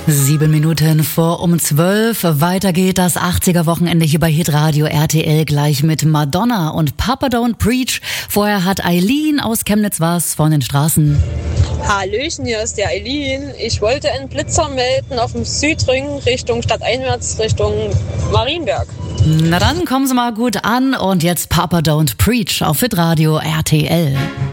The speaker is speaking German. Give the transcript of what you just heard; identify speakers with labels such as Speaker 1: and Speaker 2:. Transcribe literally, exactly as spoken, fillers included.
Speaker 1: Sieben Minuten vor um zwölf. Weiter geht das achtziger-Wochenende hier bei Hitradio R T L gleich mit Madonna und Papa Don't Preach. Vorher hat Eileen aus Chemnitz was von den Straßen.
Speaker 2: Hallöchen, hier ist der Eileen. Ich wollte einen Blitzer melden auf dem Südring Richtung stadteinwärts, Richtung Marienberg.
Speaker 1: Na dann kommen Sie mal gut an und jetzt Papa Don't Preach auf Hitradio R T L.